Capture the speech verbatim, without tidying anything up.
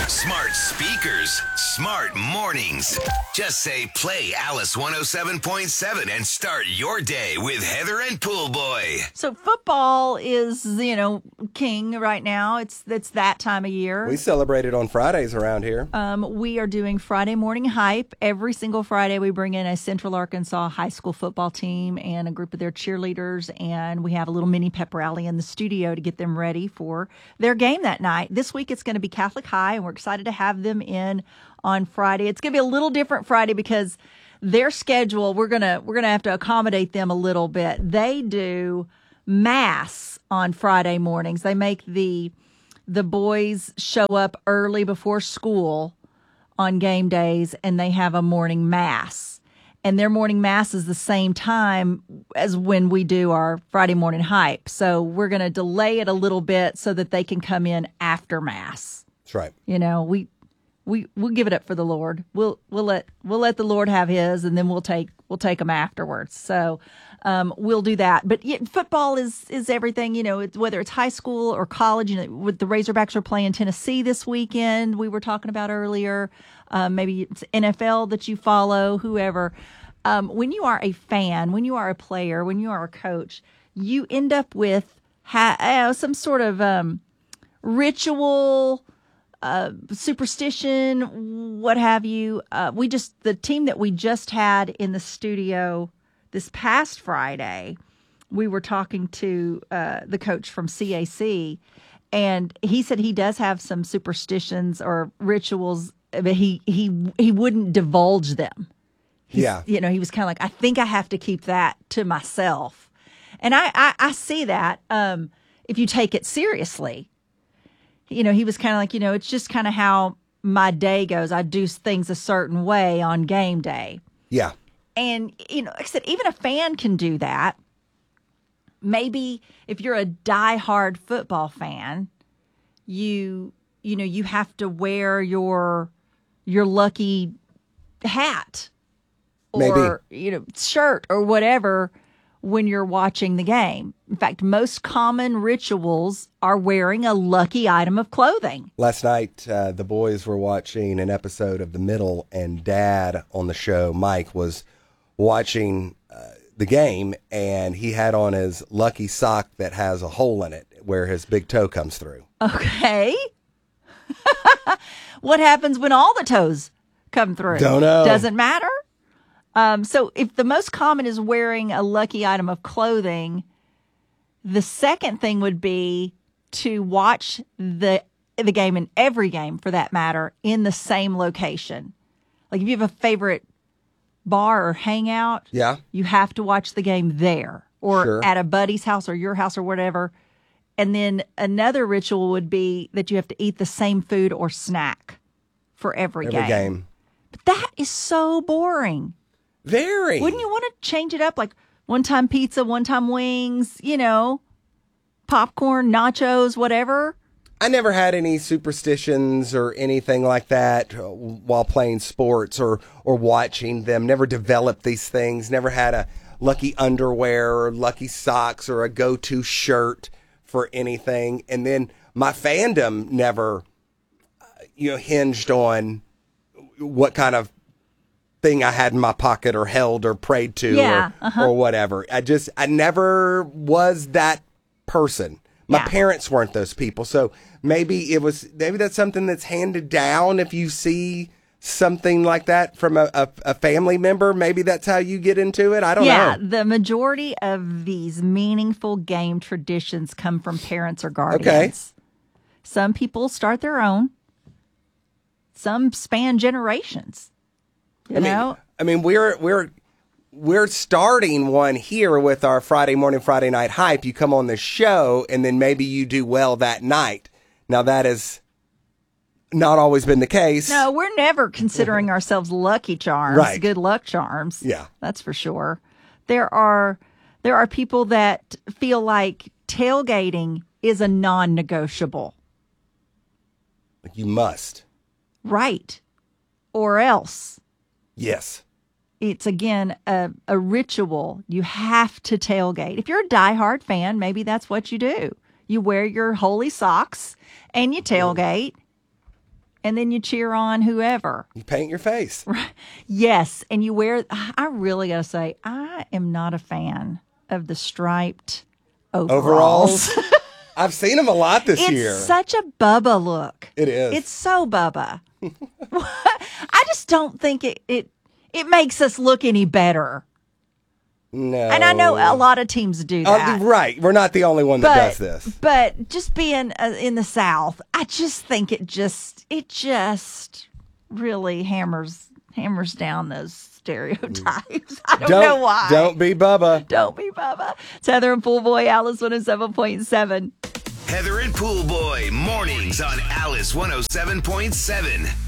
Smart speakers, smart mornings. Just say play Alice one oh seven point seven and start your day with Heather and Pool Boy. So football is, you know, king right now. It's it's that time of year. We celebrate it on Fridays around here. Um, we are doing Friday morning hype. Every single Friday we bring in a Central Arkansas high school football team and a group of their cheerleaders, and we have a little mini pep rally in the studio to get them ready for their game that night. This week it's going to be Catholic High, and we're excited to have them in on Friday. It's going to be a little different Friday because their schedule, we're going to we're going to have to accommodate them a little bit. They do mass on Friday mornings. They make the the boys show up early before school on game days, and they have a morning mass. And their morning mass is the same time as when we do our Friday morning hype. So we're going to delay it a little bit so that they can come in after mass. That's right. You know, we we we'll give it up for the Lord. We'll we'll let we'll let the Lord have His, and then we'll take we'll take them afterwards. So um, we'll do that. But yeah, football is is everything. You know, it's, whether it's high school or college. You know, with the Razorbacks are playing Tennessee this weekend. We were talking about earlier. Um, maybe it's N F L that you follow. Whoever. Um, when you are a fan, when you are a player, when you are a coach, you end up with ha- uh, some sort of um, ritual. Uh, superstition, what have you. Uh, we just, the team that we just had in the studio this past Friday, we were talking to uh, the coach from C A C, and he said he does have some superstitions or rituals, but he, he, he wouldn't divulge them. He's, yeah. You know, he was kind of like, I think I have to keep that to myself. And I, I, I see that um, if you take it seriously. You know, he was kind of like, you know, it's just kind of how my day goes. I do things a certain way on game day. Yeah. And, you know, like I said, even a fan can do that. Maybe if you're a diehard football fan, you, you know, you have to wear your, your lucky hat or, Maybe. you know, shirt or whatever when you're watching the game. In fact, most common rituals are wearing a lucky item of clothing. Last night, uh, the boys were watching an episode of The Middle, and Dad on the show, Mike, was watching uh, the game, and he had on his lucky sock that has a hole in it where his big toe comes through. Okay. What happens when all the toes come through? Don't know. Doesn't matter. Um, so if the most common is wearing a lucky item of clothing, the second thing would be to watch the the game, in every game for that matter, in the same location. Like if you have a favorite bar or hangout, yeah, you have to watch the game there or sure. at a buddy's house or your house or whatever. And then another ritual would be that you have to eat the same food or snack for every, every game. game. But that is so boring. Very. Wouldn't you want to change it up? Like one time pizza, one time wings, you know, popcorn, nachos, whatever. I never had any superstitions or anything like that while playing sports or, or watching them. Never developed these things. Never had a lucky underwear or lucky socks or a go-to shirt for anything. And then my fandom never, you know, hinged on what kind of thing I had in my pocket or held or prayed to yeah, or, uh-huh. or whatever. I just, I never was that person. My yeah. parents weren't those people. So maybe it was, maybe that's something that's handed down. If you see something like that from a, a, a family member, maybe that's how you get into it. I don't yeah, know. Yeah, the majority of these meaningful game traditions come from parents or guardians. Okay. Some people start their own. Some span generations. You I know? mean, I mean, we're, we're, we're starting one here with our Friday morning, Friday night hype. You come on the show and then maybe you do well that night. Now that has not always been the case. No, we're never considering ourselves Lucky Charms, Right. good luck charms. Yeah. That's for sure. There are, there are people that feel like tailgating is a non-negotiable. You must. Right. Or else. Yes. It's, again, a, a ritual. You have to tailgate. If you're a diehard fan, maybe that's what you do. You wear your holy socks and you tailgate. and then you cheer on whoever. You paint your face. Yes, and you wear. I really gotta say, I am not a fan of the striped overalls. Overalls. I've seen them a lot this It's year. such a Bubba look. It is. It's so Bubba. I just don't think it, it it makes us look any better. No. And I know a lot of teams do that. Uh, right. We're not the only one that but, does this. But just being uh, in the South, I just think it just it just really hammers hammers down those stereotypes. I don't, Don't know why. Don't be Bubba. Don't be Bubba. It's Heather and Pool Boy, Alice one oh seven point seven. Heather and Pool Boy, mornings on Alice one oh seven point seven.